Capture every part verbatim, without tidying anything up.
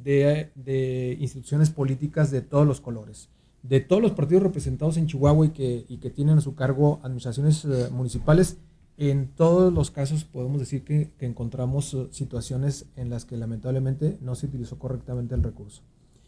de, de instituciones políticas de todos los colores, de todos los partidos representados en Chihuahua y que, y que tienen a su cargo administraciones eh, municipales. En todos los casos podemos decir que, que encontramos uh, situaciones en las que lamentablemente no se utilizó correctamente el recurso.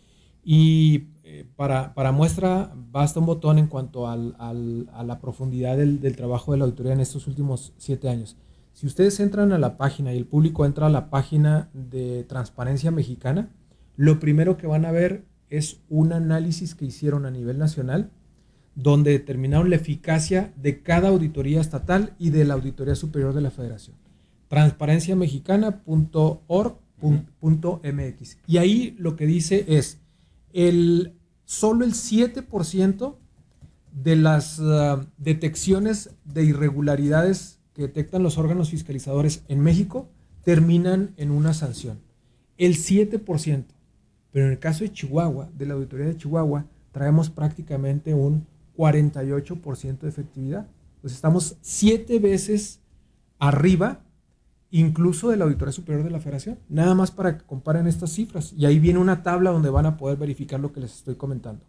Y eh, para, para muestra basta un botón en cuanto al, al, a la profundidad del, del trabajo de la auditoría en estos últimos siete años. Si ustedes entran a la página y el público entra a la página de Transparencia Mexicana, lo primero que van a ver es un análisis que hicieron a nivel nacional, donde determinaron la eficacia de cada auditoría estatal y de la Auditoría Superior de la Federación. transparencia mexicana punto org punto m x. Y ahí lo que dice es, el, solo el siete por ciento de las uh, detecciones de irregularidades que detectan los órganos fiscalizadores en México terminan en una sanción. El siete por ciento. Pero en el caso de Chihuahua, de la auditoría de Chihuahua, traemos prácticamente un cuarenta y ocho por ciento de efectividad. Entonces estamos siete veces arriba, incluso de la Auditoría Superior de la Federación. Nada más para que comparen estas cifras. Y ahí viene una tabla donde van a poder verificar lo que les estoy comentando.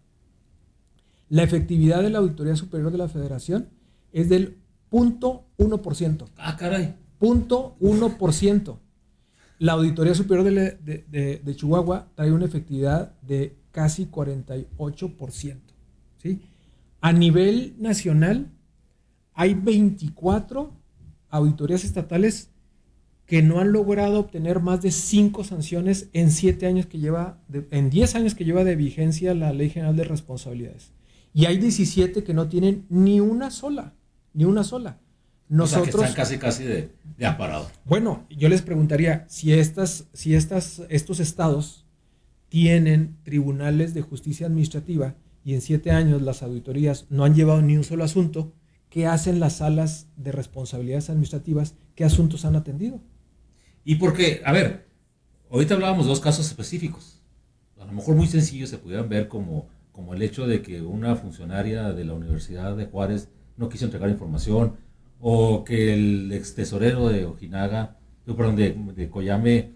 La efectividad de la Auditoría Superior de la Federación es del cero punto uno por ciento. Ah, caray. cero punto uno por ciento. La Auditoría Superior de, de, de, de Chihuahua trae una efectividad de casi cuarenta y ocho por ciento. ¿Sí? A nivel nacional hay veinticuatro auditorías estatales que no han logrado obtener más de cinco sanciones en siete años que lleva, de, en diez años que lleva de vigencia la Ley General de Responsabilidades. Y hay diecisiete que no tienen ni una sola, ni una sola. Nosotros, o sea, que están casi casi de, de aparado. Bueno, yo les preguntaría, si, estas, si estas, estos estados tienen tribunales de justicia administrativa y en siete años las auditorías no han llevado ni un solo asunto, ¿qué hacen las salas de responsabilidades administrativas? ¿Qué asuntos han atendido? Y porque, a ver, ahorita hablábamos de dos casos específicos. A lo mejor muy sencillos se pudieran ver como, como el hecho de que una funcionaria de la Universidad de Juárez no quiso entregar información, o que el ex tesorero de Ojinaga, perdón, de, de Coyame,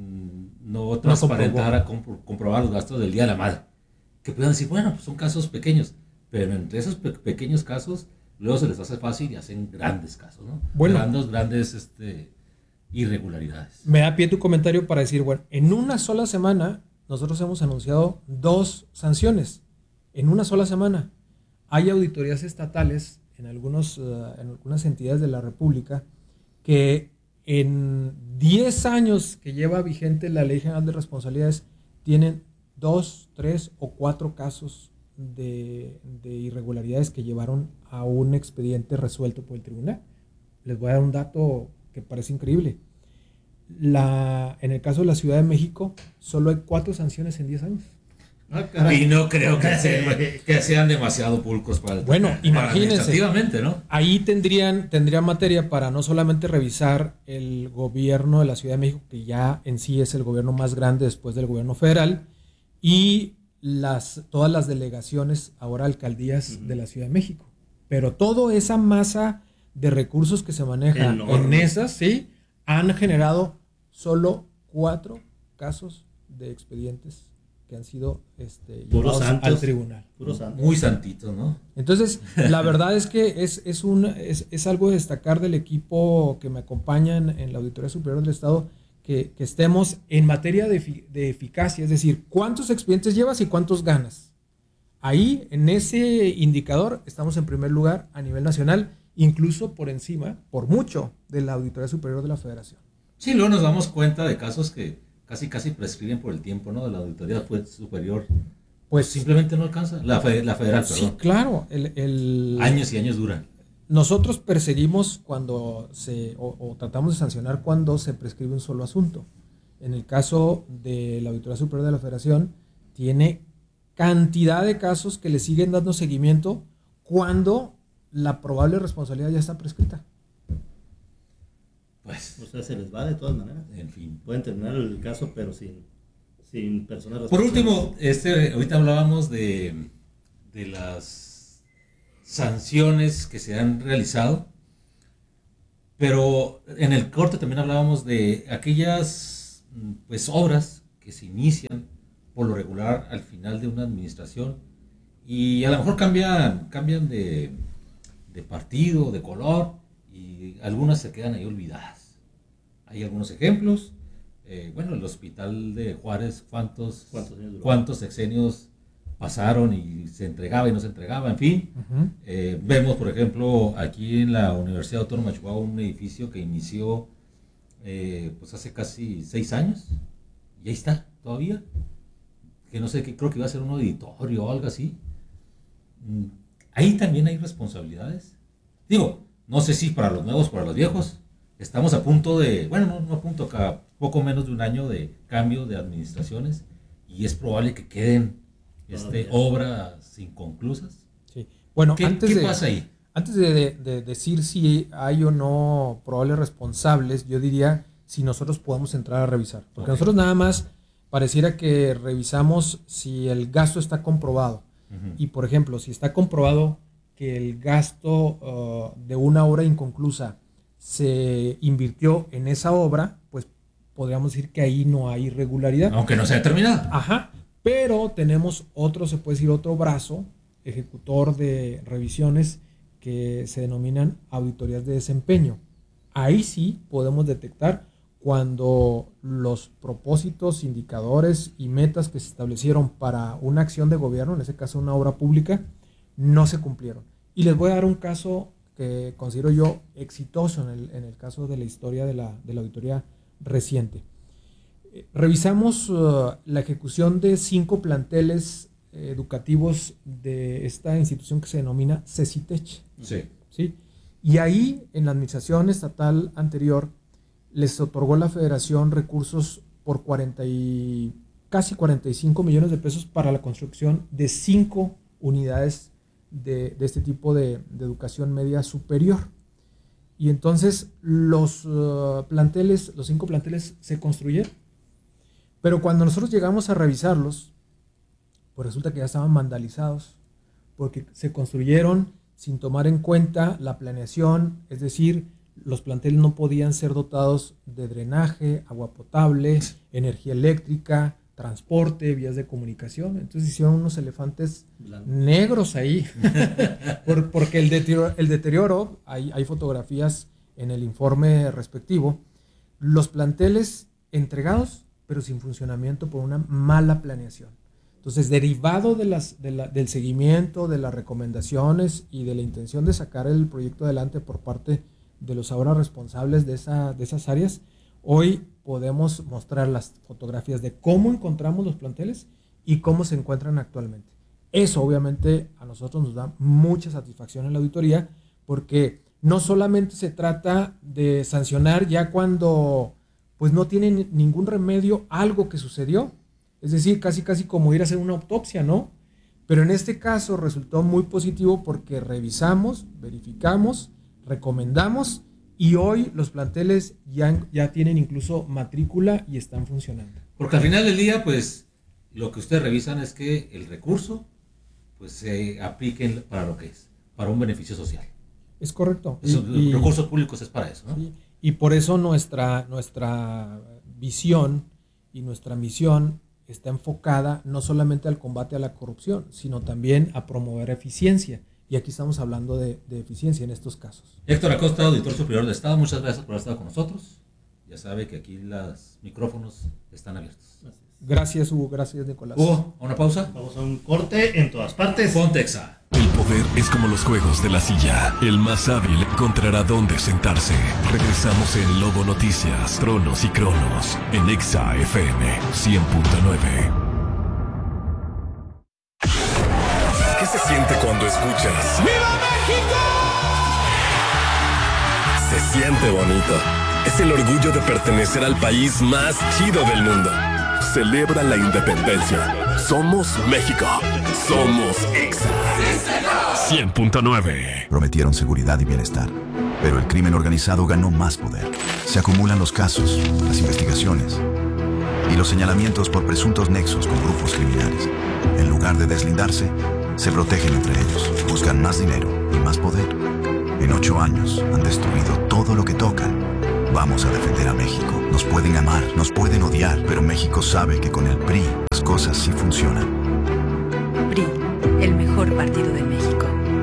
no transparentara, compro, comprobar los gastos del Día de la Madre. Que puedan decir, bueno, pues son casos pequeños, pero entre esos pe pequeños casos, luego se les hace fácil y hacen grandes casos, ¿no? Bueno, grandes, grandes este, irregularidades. Me da pie tu comentario para decir, bueno, en una sola semana nosotros hemos anunciado dos sanciones. En una sola semana. Hay auditorías estatales en, algunos, uh, en algunas entidades de la República que en diez años que lleva vigente la Ley General de Responsabilidades tienen dos, tres o cuatro casos de, de irregularidades que llevaron a un expediente resuelto por el tribunal. Les voy a dar un dato que parece increíble. La, en el caso de la Ciudad de México, solo hay cuatro sanciones en diez años. Ah, y no creo que sean, que sean demasiado pulcros para el Bueno, imagínense, ¿no? Ahí tendrían, tendrían materia para no solamente revisar el gobierno de la Ciudad de México, que ya en sí es el gobierno más grande después del gobierno federal, y las, todas las delegaciones, ahora alcaldías uh-huh. de la Ciudad de México. Pero toda esa masa de recursos que se maneja en esas, sí, han generado solo cuatro casos de expedientes que han sido este, llevados al tribunal. Muy santitos, ¿no? Entonces, la verdad es que es, es, un, es, es algo de destacar del equipo que me acompaña en, en la Auditoría Superior del Estado, que, que estemos en materia de, de eficacia, es decir, cuántos expedientes llevas y cuántos ganas. Ahí, en ese indicador, estamos en primer lugar a nivel nacional, incluso por encima, por mucho, de la Auditoría Superior de la Federación. Sí, luego nos damos cuenta de casos que casi casi prescriben por el tiempo, ¿no? De la Auditoría Superior. Pues simplemente no alcanza. La, fe, la federal, sí, perdón. claro. El, el, años y años duran. Nosotros perseguimos cuando se, o, o tratamos de sancionar cuando se prescribe un solo asunto. En el caso de la Auditoría Superior de la Federación, tiene cantidad de casos que le siguen dando seguimiento cuando la probable responsabilidad ya está prescrita. Pues, o sea, se les va de todas maneras. En fin. Pueden terminar el caso, pero sin, sin personas Por último, este, ahorita hablábamos de, de las sanciones que se han realizado, pero en el corte también hablábamos de aquellas pues obras que se inician por lo regular al final de una administración y a lo mejor cambian, cambian de, de partido, de color y algunas se quedan ahí olvidadas. Hay algunos ejemplos, eh, bueno, el hospital de Juárez, ¿cuántos, ¿Cuántos años duró? cuántos sexenios pasaron y se entregaba y no se entregaba? En fin, Uh-huh. eh, vemos por ejemplo aquí en la Universidad Autónoma de Chihuahua un edificio que inició eh, pues hace casi seis años y ahí está todavía, que no sé, que creo que iba a ser un auditorio o algo así. Mm, ahí también hay responsabilidades, digo, no sé si para los nuevos, para los viejos. Estamos a punto de, bueno, no, no a punto, acá poco menos de un año de cambio de administraciones y es probable que queden este, Todavía. obras inconclusas. Sí. Bueno, ¿Qué, antes qué de, pasa ahí? Antes de, de- de decir si hay o no probables responsables, yo diría si nosotros podemos entrar a revisar. Porque Ok. nosotros nada más pareciera que revisamos si el gasto está comprobado. Ujú. Y por ejemplo, si está comprobado que el gasto uh, de una obra inconclusa se invirtió en esa obra, pues podríamos decir que ahí no hay irregularidad. Aunque no sea terminada. Ajá, pero tenemos otro, se puede decir otro brazo ejecutor de revisiones que se denominan auditorías de desempeño. Ahí sí podemos detectar cuando los propósitos, indicadores y metas que se establecieron para una acción de gobierno, en ese caso una obra pública, no se cumplieron. Y les voy a dar un caso que considero yo exitoso en el, en el caso de la historia de la, de la auditoría reciente. Eh, Revisamos uh, la ejecución de cinco planteles eh, educativos de esta institución que se denomina CECITECH. Sí. ¿Sí? Y ahí, en la administración estatal anterior, les otorgó la federación recursos por cuarenta y, casi cuarenta y cinco millones de pesos para la construcción de cinco unidades de, de este tipo de, de educación media superior. Y entonces los uh, planteles, los cinco planteles se construyeron. Pero cuando nosotros llegamos a revisarlos, pues resulta que ya estaban vandalizados, porque se construyeron sin tomar en cuenta la planeación, es decir, los planteles no podían ser dotados de drenaje, agua potable, energía eléctrica, transporte, vías de comunicación. Entonces hicieron unos elefantes Blanco. negros ahí, Por- porque el deterioro, el deterioro hay, hay fotografías en el informe respectivo, los planteles entregados, pero sin funcionamiento por una mala planeación. Entonces, derivado de las, de la, del seguimiento, de las recomendaciones y de la intención de sacar el proyecto adelante por parte de los ahora responsables de, esa, de esas áreas, hoy podemos mostrar las fotografías de cómo encontramos los planteles y cómo se encuentran actualmente. Eso obviamente a nosotros nos da mucha satisfacción en la auditoría, porque no solamente se trata de sancionar ya cuando pues no tiene ni- ningún remedio algo que sucedió, es decir, casi casi como ir a hacer una autopsia, ¿no? Pero en este caso resultó muy positivo porque revisamos, verificamos, recomendamos y hoy los planteles ya, ya tienen incluso matrícula y están funcionando. Porque al final del día, pues, lo que ustedes revisan es que el recurso, pues, se aplique en- para lo que es, para un beneficio social. Es correcto. Eso, Y- y- los recursos públicos es para eso, ¿no? Sí, y por eso nuestra, nuestra visión y nuestra misión está enfocada no solamente al combate a la corrupción, sino también a promover eficiencia. Y aquí estamos hablando de, de eficiencia en estos casos. Héctor Acosta, auditor superior de Estado, muchas gracias por haber estado con nosotros. Ya sabe que aquí los micrófonos están abiertos. Así es. Gracias, Hugo. Gracias, Nicolás. Hugo, ¿a una pausa? Vamos a un corte en todas partes. Pontexa. El poder es como los juegos de la silla. El más hábil encontrará dónde sentarse. Regresamos en Lobo Noticias, Tronos y Cronos, en Exa F M cien punto nueve. ¿Qué se siente cuando escuchas? ¡Viva México! Se siente bonito. Es el orgullo de pertenecer al país más chido del mundo. Celebra la independencia. Somos México. Somos Exa cien punto nueve. Prometieron seguridad y bienestar, pero el crimen organizado ganó más poder. Se acumulan los casos, las investigaciones y los señalamientos por presuntos nexos con grupos criminales. En lugar de deslindarse, se protegen entre ellos, buscan más dinero y más poder. En ocho años han destruido todo lo que tocan Vamos a defender a México. Nos pueden amar, nos pueden odiar, pero México sabe que con el P R I las cosas sí funcionan. P R I, el mejor partido de México.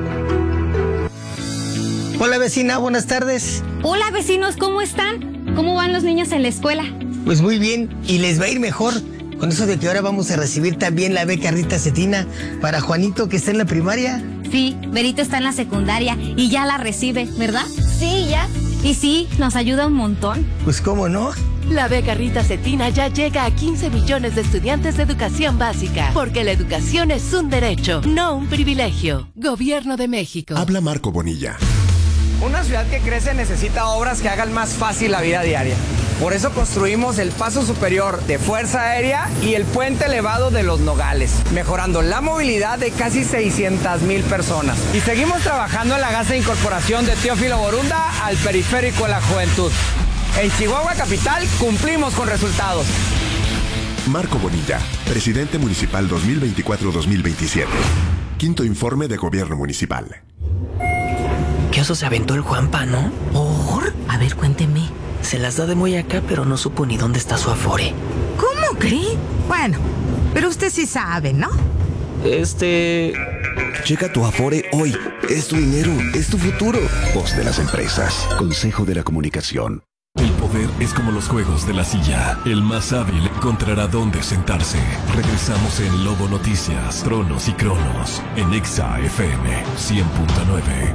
Hola vecina, buenas tardes. Hola vecinos, ¿cómo están? ¿Cómo van los niños en la escuela? Pues muy bien, y les va a ir mejor con eso de que ahora vamos a recibir también la beca Rita Cetina para Juanito, que está en la primaria. Sí, Berito está en la secundaria y ya la recibe, ¿verdad? Sí, ya. Y sí, nos ayuda un montón. Pues cómo no. La beca Rita Cetina ya llega a quince millones de estudiantes de educación básica, porque la educación es un derecho, no un privilegio. Gobierno de México. Habla Marco Bonilla. Una ciudad que crece necesita obras que hagan más fácil la vida diaria. Por eso construimos el paso superior de Fuerza Aérea y el puente elevado de Los Nogales, mejorando la movilidad de casi seiscientas mil personas. Y seguimos trabajando en la gas de incorporación de Teófilo Borunda al periférico de la juventud. En Chihuahua Capital cumplimos con resultados. Marco Bonilla, presidente municipal dos mil veinticuatro a dos mil veintisiete. Quinto informe de gobierno municipal. ¿Qué oso se aventó el Juanpa, no? ¿Por? A ver, cuénteme. Se las da de muy acá, pero no supo ni dónde está su afore. ¿Cómo cree? Bueno, pero usted sí sabe, ¿no? Este... Checa tu afore hoy. Es tu dinero, es tu futuro. Voz de las empresas. Consejo de la Comunicación. El poder es como los juegos de la silla. El más hábil encontrará dónde sentarse. Regresamos en Lobo Noticias, Tronos y Cronos, en Exa F M cien punto nueve.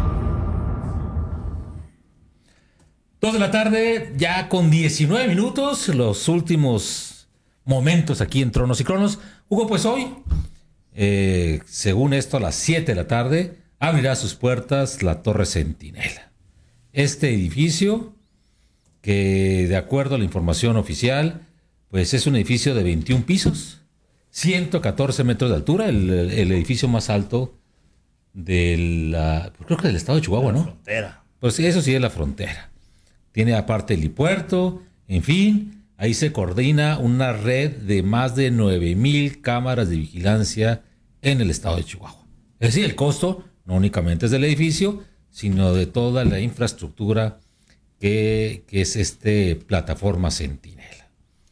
Dos de la tarde, ya con diecinueve minutos, los últimos momentos aquí en Tronos y Cronos. Hugo, pues hoy, eh, según esto, a las siete de la tarde, abrirá sus puertas la Torre Centinela. Este edificio, que de acuerdo a la información oficial, pues es un edificio de veintiún pisos, ciento catorce metros de altura, el, el edificio más alto de la, creo que del estado de Chihuahua, ¿no? La frontera. Pues eso sí es la frontera. Tiene aparte el helipuerto, en fin, ahí se coordina una red de más de nueve mil cámaras de vigilancia en el estado de Chihuahua. Es decir, el costo no únicamente es del edificio, sino de toda la infraestructura que, que es este plataforma Centinela.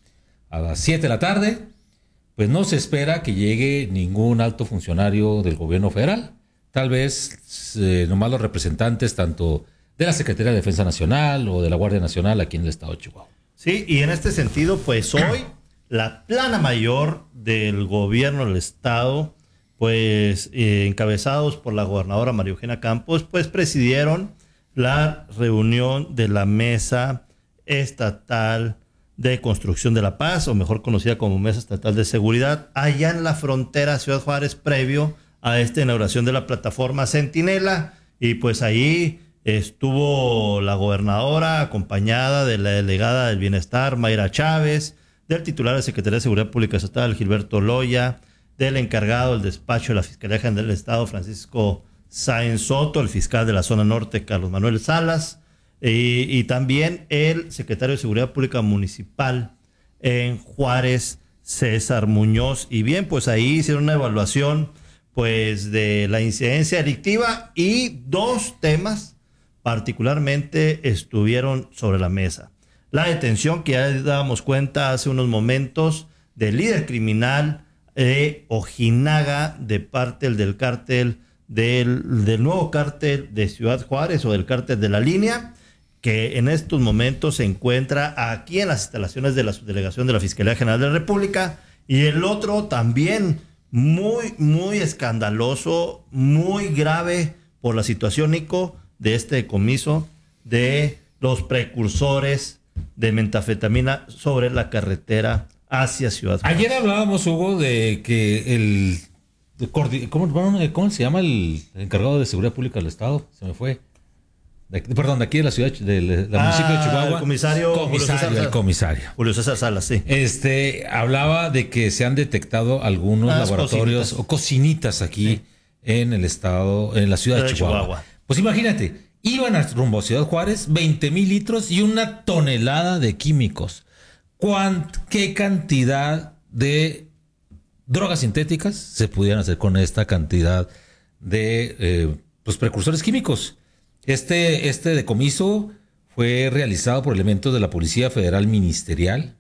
A las siete de la tarde, pues no se espera que llegue ningún alto funcionario del gobierno federal. Tal vez eh, nomás los representantes tanto de la Secretaría de Defensa Nacional o de la Guardia Nacional aquí en el estado de Chihuahua. Sí, y en este sentido, pues hoy la plana mayor del gobierno del estado, pues eh, encabezados por la gobernadora María Eugenia Campos, pues presidieron la reunión de la Mesa Estatal de Construcción de la Paz, o mejor conocida como Mesa Estatal de Seguridad, allá en la frontera Ciudad Juárez, previo a esta inauguración de la plataforma Centinela. Y pues ahí estuvo la gobernadora acompañada de la delegada del Bienestar, Mayra Chávez, del titular de Secretaría de Seguridad Pública Estatal, Gilberto Loya, del encargado del despacho de la Fiscalía General del Estado, Francisco Sáenz Soto, el fiscal de la zona norte, Carlos Manuel Salas, y, y también el secretario de Seguridad Pública Municipal en Juárez, César Muñoz. Y bien, pues ahí hicieron una evaluación pues de la incidencia delictiva y dos temas particularmente estuvieron sobre la mesa. La detención, que ya dábamos cuenta hace unos momentos, del líder criminal de Ojinaga de parte del cártel del, del nuevo cártel de Ciudad Juárez o del cártel de la Línea, que en estos momentos se encuentra aquí en las instalaciones de la subdelegación de la Fiscalía General de la República. Y el otro también muy, muy escandaloso, muy grave por la situación, Nico, de este decomiso de los precursores de metafetamina sobre la carretera hacia Ciudad Juárez. Ayer hablábamos, Hugo, de que el... ¿Cómo, cómo se llama el encargado de Seguridad Pública del Estado? Se me fue. De, perdón, de aquí de la ciudad, del ah, municipio de Chihuahua. El comisario, comisario Julio César, el comisario. Julio César Salas, sí. Este, hablaba de que se han detectado algunos ah, laboratorios cocinitas. o cocinitas aquí sí. en el estado, en la ciudad de, de Chihuahua. Chihuahua. Pues imagínate, iban a rumbo a Ciudad Juárez, veinte mil litros y una tonelada de químicos. ¿Cuánt, ¿Qué cantidad de drogas sintéticas se pudieran hacer con esta cantidad de eh, pues precursores químicos? Este, este decomiso fue realizado por elementos de la Policía Federal Ministerial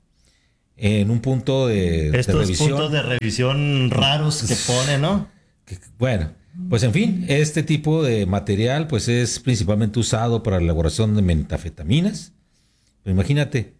en un punto de, Estos de revisión. puntos de revisión raros que pone, ¿no? Que, bueno, pues en fin, este tipo de material pues es principalmente usado para la elaboración de metanfetaminas. Pero imagínate,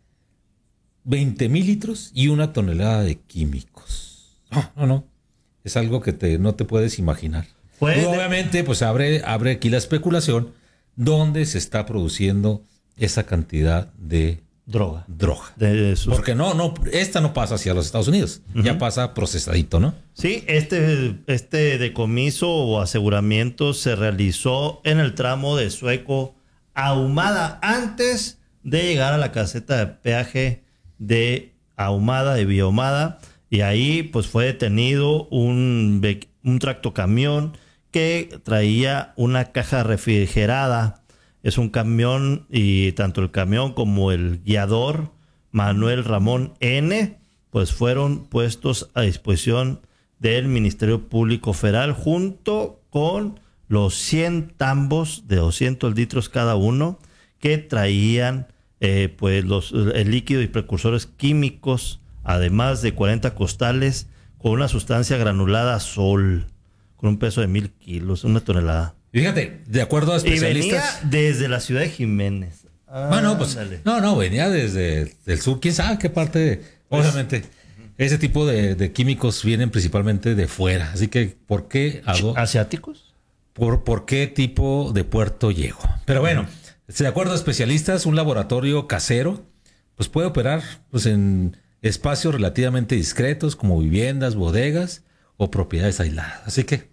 veinte mil litros y una tonelada de químicos. No, no, no. Es algo que te, no te puedes imaginar. Y obviamente, pues abre, abre aquí la especulación dónde se está produciendo esa cantidad de droga. Droga. De sus... Porque no, no, esta no pasa hacia los Estados Unidos. Uh-huh. Ya pasa procesadito, ¿no? Sí, este, este decomiso o aseguramiento se realizó en el tramo de Sueco a Ahumada antes de llegar a la caseta de peaje de Ahumada, de Biahumada, y ahí pues fue detenido un, un tractocamión que traía una caja refrigerada. Es un camión y tanto el camión como el guiador Manuel Ramón N pues fueron puestos a disposición del Ministerio Público Federal junto con los cien tambos de doscientos litros cada uno que traían eh, pues los, el líquido y precursores químicos, además de cuarenta costales con una sustancia granulada Sol, con un peso de mil kilos, una tonelada. Fíjate, de acuerdo a especialistas... Y venía desde la ciudad de Jiménez. Ah, bueno, pues, no, no, venía desde el sur. ¿Quién sabe qué parte? Pues, obviamente, ese tipo de, de químicos vienen principalmente de fuera. Así que, ¿por qué? Hago, ¿Asiáticos? Por, ¿Por qué tipo de puerto llegó? Pero bueno, de acuerdo a especialistas, un laboratorio casero pues puede operar pues, en espacios relativamente discretos como viviendas, bodegas o propiedades aisladas. Así que,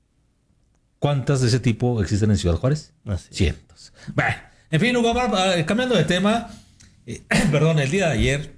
¿cuántas de ese tipo existen en Ciudad Juárez? Así. Cientos. Bueno, en fin, Hugo, cambiando de tema, eh, perdón, el día de ayer,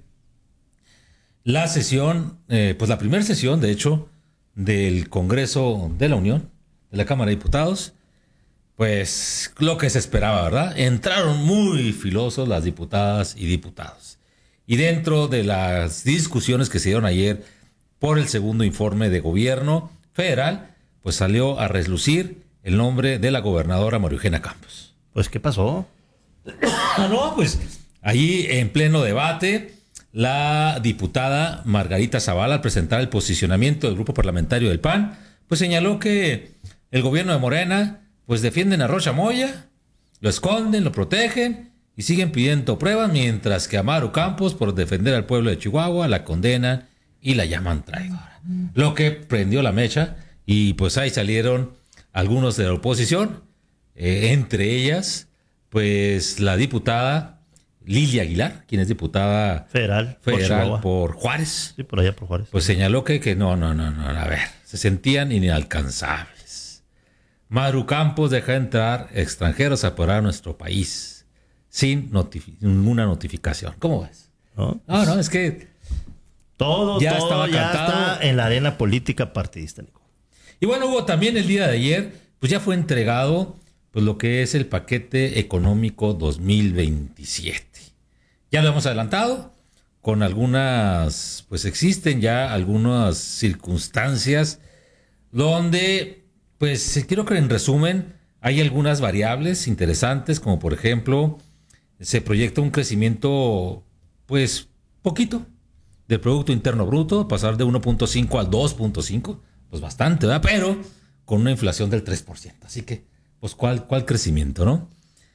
la sesión, eh, pues la primera sesión, de hecho, del Congreso de la Unión, de la Cámara de Diputados, pues lo que se esperaba, ¿verdad? Entraron muy filosos las diputadas y diputados. Y dentro de las discusiones que se dieron ayer por el segundo informe de gobierno federal, pues salió a relucir el nombre de la gobernadora María Eugenia Campos. Pues, ¿qué pasó? Ah, no, pues allí en pleno debate, la diputada Margarita Zavala, al presentar el posicionamiento del grupo parlamentario del P A N, pues señaló que el gobierno de Morena, pues defienden a Rocha Moya, lo esconden, lo protegen y siguen pidiendo pruebas, mientras que a Maru Campos, por defender al pueblo de Chihuahua, la condenan y la llaman traidora. Lo que prendió la mecha. Y pues ahí salieron algunos de la oposición, eh, entre ellas, pues la diputada Lilia Aguilar, quien es diputada federal, federal por, por Juárez. Sí, por allá por Juárez. Pues señaló que, que no, no, no, no, a ver, se sentían inalcanzables. Maru Campos deja entrar extranjeros a operar a nuestro país sin notifi- ninguna notificación. ¿Cómo ves? No, no, no es que todo, ya todo estaba ya cantado. Está en la arena política partidista, Nico. Y bueno, Hugo, también el día de ayer, pues ya fue entregado pues lo que es el paquete económico dos mil veintisiete. Ya lo hemos adelantado, con algunas, pues existen ya algunas circunstancias donde, pues creo que en resumen, hay algunas variables interesantes, como por ejemplo, se proyecta un crecimiento, pues poquito, del Producto Interno Bruto, pasar de uno punto cinco al dos punto cinco. Pues bastante, ¿verdad? Pero con una inflación del tres por ciento. Así que, pues, ¿cuál, cuál crecimiento, no?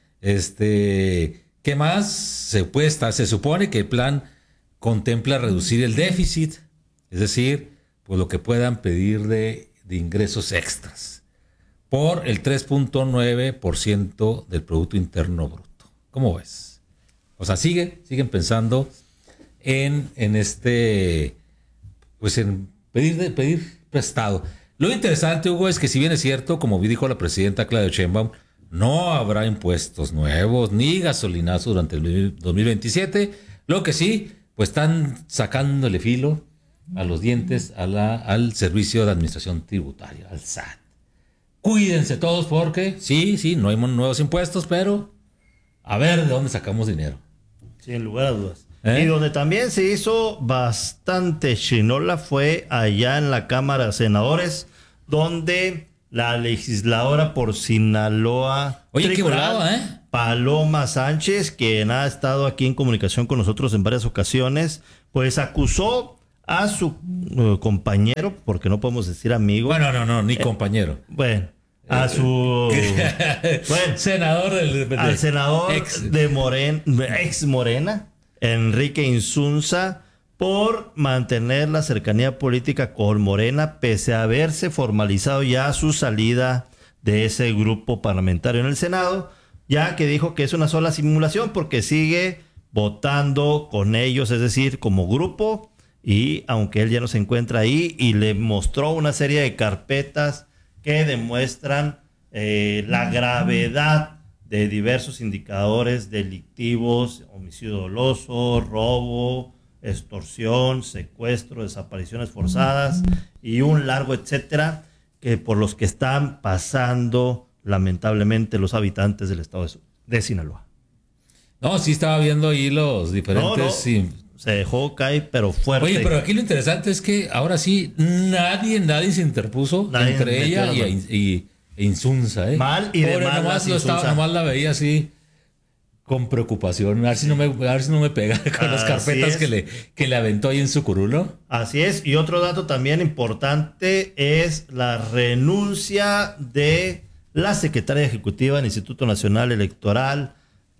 Este, ¿qué más? Se, puede estar, se supone que el plan contempla reducir el déficit, es decir, pues lo que puedan pedir de, de ingresos extras, por el tres punto nueve por ciento del Producto Interno Bruto. ¿Cómo ves? O sea, sigue, siguen pensando en, en este, pues en pedir, de, pedir prestado. Lo interesante, Hugo, es que si bien es cierto, como dijo la presidenta Claudia Sheinbaum, no habrá impuestos nuevos ni gasolinazos durante el dos mil veintisiete. Lo que sí, pues están sacándole filo a los dientes a la, al Servicio de Administración Tributaria, al S A T. Cuídense todos porque sí, sí, no hay nuevos impuestos, pero a ver de dónde sacamos dinero. Sin lugar a dudas. ¿Eh? Y donde también se hizo bastante chinola fue allá en la Cámara de Senadores, donde la legisladora por Sinaloa Oye, Trigueral qué brava, ¿eh? Paloma Sánchez, quien ha estado aquí en comunicación con nosotros en varias ocasiones, pues acusó a su uh, compañero, porque no podemos decir amigo. Bueno, no, no, ni eh, compañero. Bueno, a su bueno, senador del, de, al senador ex. de Morena, ex Morena, Enrique Insunza, por mantener la cercanía política con Morena, pese a haberse formalizado ya su salida de ese grupo parlamentario en el Senado, ya que dijo que es una sola simulación porque sigue votando con ellos, es decir, como grupo, y aunque él ya no se encuentra ahí, y le mostró una serie de carpetas que demuestran eh, la gravedad de diversos indicadores delictivos, homicidio doloso, robo, extorsión, secuestro, desapariciones forzadas y un largo etcétera, que por los que están pasando lamentablemente los habitantes del estado de, de Sinaloa. No, sí estaba viendo ahí los diferentes... No, no. Sí. Se dejó caer, pero fuerte. Oye, pero aquí lo interesante es que ahora sí, nadie, nadie se interpuso nadie entre ella y, y e Insunza, ¿eh? Mal y de mal. Nomás, lo estaba, nomás la veía así con preocupación. A ver si no me, a ver si no me pega con las carpetas que le, que le aventó ahí en su curulo. Así es. Y otro dato también importante es la renuncia de la secretaria ejecutiva del Instituto Nacional Electoral,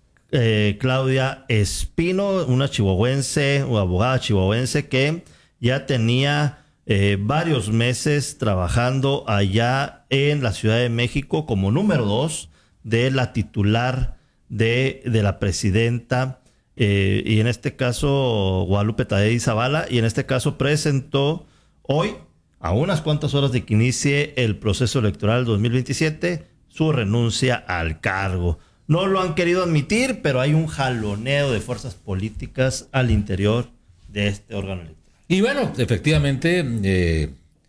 Eh, Claudia Espino, una chihuahuense o abogada chihuahuense que ya tenía eh, varios meses trabajando allá en la Ciudad de México como número dos de la titular de, de la presidenta, eh, y en este caso Guadalupe Tadei Zavala, y en este caso presentó hoy, a unas cuantas horas de que inicie el proceso electoral dos mil veintisiete, su renuncia al cargo. No lo han querido admitir, pero hay un jaloneo de fuerzas políticas al interior de este órgano electoral. Y bueno, efectivamente, eh,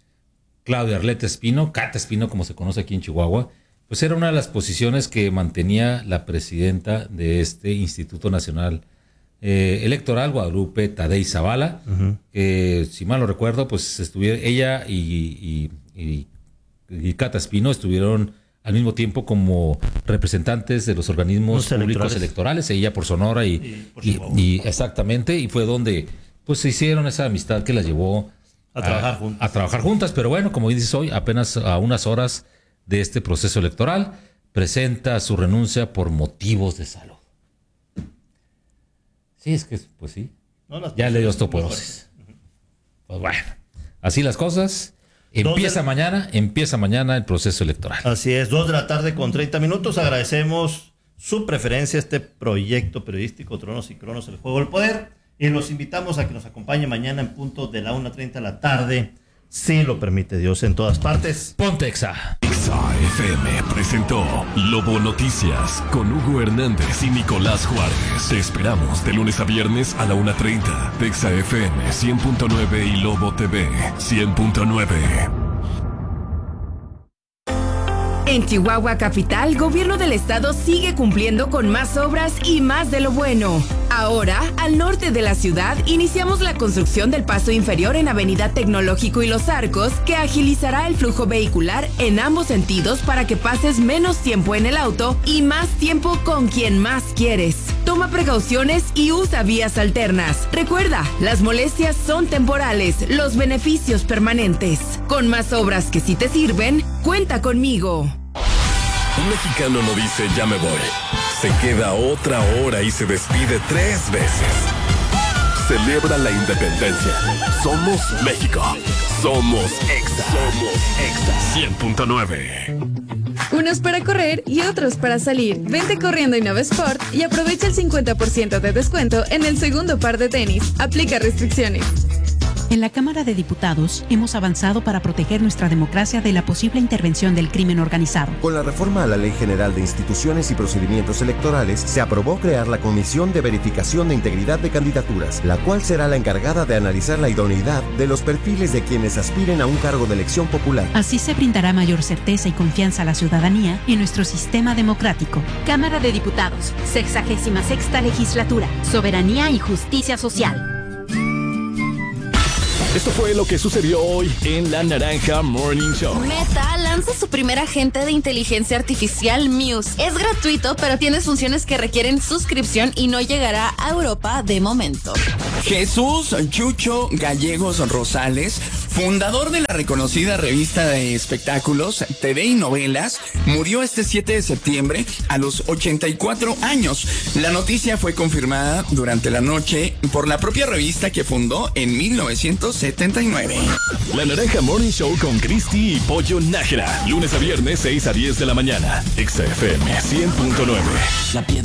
Claudia Arleta Espino, Cata Espino, como se conoce aquí en Chihuahua, pues era una de las posiciones que mantenía la presidenta de este Instituto Nacional eh, Electoral, Guadalupe Tadei Zavala, uh-huh. que si mal no recuerdo, pues estuvieron, ella y, y, y, y Cata Espino estuvieron al mismo tiempo como representantes de los organismos los públicos electorales. electorales, ella por Sonora y, y, por y, y exactamente, y fue donde pues se hicieron esa amistad que las llevó a, a trabajar juntas. A trabajar juntas, pero bueno, como dices hoy, apenas a unas horas de este proceso electoral, presenta su renuncia por motivos de salud. Sí, es que, pues sí, no, ya le dio osteoporosis. Pues bueno, así las cosas. Empieza de... mañana, empieza mañana el proceso electoral. Así es, dos de la tarde con treinta minutos. Agradecemos su preferencia a este proyecto periodístico Tronos y Cronos, el juego del poder. Y los invitamos a que nos acompañe mañana en punto de la una treinta de la tarde, si lo permite Dios, en todas partes. Ponte Exa. Exa F M presentó Lobo Noticias con Hugo Hernández y Nicolás Juárez. Te esperamos de lunes a viernes a la una treinta de Exa F M cien punto nueve y Lobo T V cien punto nueve. En Chihuahua Capital, Gobierno del Estado sigue cumpliendo con más obras y más de lo bueno. Ahora, al norte de la ciudad, iniciamos la construcción del paso inferior en Avenida Tecnológico y Los Arcos, que agilizará el flujo vehicular en ambos sentidos para que pases menos tiempo en el auto y más tiempo con quien más quieres. Toma precauciones y usa vías alternas. Recuerda, las molestias son temporales, los beneficios permanentes. Con más obras que sí te sirven, cuenta conmigo. Un mexicano no dice ya me voy. Se queda otra hora y se despide tres veces. Celebra la independencia. Somos México. Somos Exa. Somos Exa. cien punto nueve. Unos para correr y otros para salir. Vente corriendo Innova Sport y aprovecha el cincuenta por ciento de descuento en el segundo par de tenis. Aplica restricciones. En la Cámara de Diputados hemos avanzado para proteger nuestra democracia de la posible intervención del crimen organizado. Con la reforma a la Ley General de Instituciones y Procedimientos Electorales, se aprobó crear la Comisión de Verificación de Integridad de Candidaturas, la cual será la encargada de analizar la idoneidad de los perfiles de quienes aspiren a un cargo de elección popular. Así se brindará mayor certeza y confianza a la ciudadanía en nuestro sistema democrático. Cámara de Diputados, sexagésima sexta legislatura, soberanía y justicia social. Esto fue lo que sucedió hoy en La Naranja Morning Show. Meta lanza su primer agente de inteligencia artificial, Muse. Es gratuito, pero tiene funciones que requieren suscripción y no llegará a Europa de momento. Jesús Chucho Gallegos Rosales, fundador de la reconocida revista de espectáculos T V y Novelas, murió este siete de septiembre a los ochenta y cuatro años. La noticia fue confirmada durante la noche por la propia revista que fundó en mil novecientos setenta y nueve. La Naranja Morning Show con Cristi y Pollo Nájera. Lunes a viernes, seis a diez de la mañana. X F M cien punto nueve. La piedra.